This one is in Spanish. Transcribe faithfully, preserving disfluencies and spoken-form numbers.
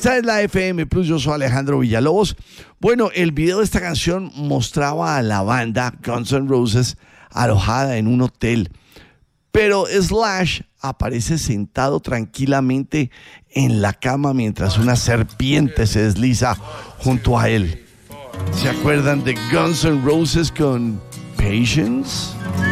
Esta es la F M Plus, yo soy Alejandro Villalobos. Bueno, el video de esta canción mostraba a la banda Guns N' Roses alojada en un hotel, pero Slash aparece sentado tranquilamente en la cama mientras una serpiente se desliza junto a él. ¿Se acuerdan de Guns N' Roses con Patience?